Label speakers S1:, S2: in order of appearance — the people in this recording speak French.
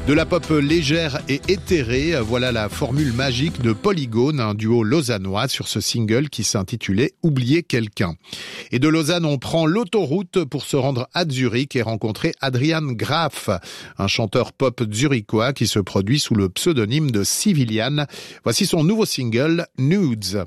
S1: De la pop légère et éthérée, voilà la formule magique de Polygone, un duo lausannois sur ce single qui s'intitulait « Oublier quelqu'un ». Et de Lausanne, on prend l'autoroute pour se rendre à Zurich et rencontrer Adrian Graf, un chanteur pop zurichois qui se produit sous le pseudonyme de Civilian. Voici son nouveau single « Nudes ».